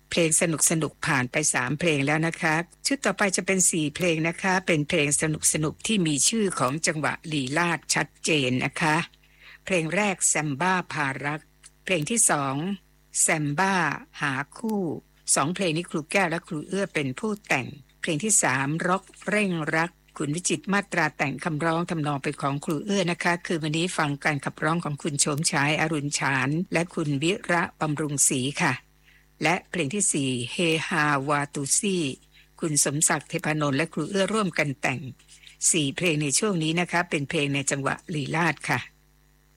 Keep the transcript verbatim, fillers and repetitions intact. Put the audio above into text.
เพลงสนุกสนุกผ่านไปสามเพลงแล้วนะคะชุดต่อไปจะเป็นสี่เพลงนะคะเป็นเพลงสนุกสนุกที่มีชื่อของจังหวะลีลาศชัดเจนนะคะเพลงแรกแซมบ้าพารักเพลงที่สองแซมบ้าหาคู่สองเพลงนี้ครูแก้วและครูเอื้อเป็นผู้แต่งเพลงที่สามร็อกเร่งรักคุณวิจิตรมาตราแต่งคำร้องทำนองเป็นของครูเอื้อนะคะคือวันนี้ฟังการขับร้องของคุณโฉมฉายอรุณฉานและคุณวิระบำรุงศรีค่ะและเพลงที่สี่เฮฮาวาตูซี่คุณสมศักดิ์เทพนนท์และครูเอื้อร่วมกันแต่งสี่เพลงในช่วงนี้นะคะเป็นเพลงในจังหวะลีลาศค่ะ